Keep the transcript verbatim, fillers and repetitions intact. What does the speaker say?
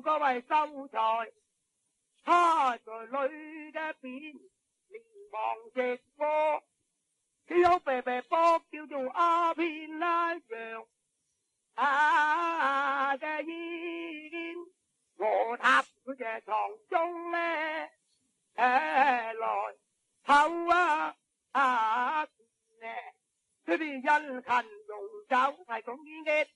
各位秀才，他在裏嘅邊連忙直播，只好肥肥波叫做鴉片拉羊啊嘅煙，我踏佢隻床中咧誒來透啊啊咧，佢哋殷勤用酒係咁演嘅。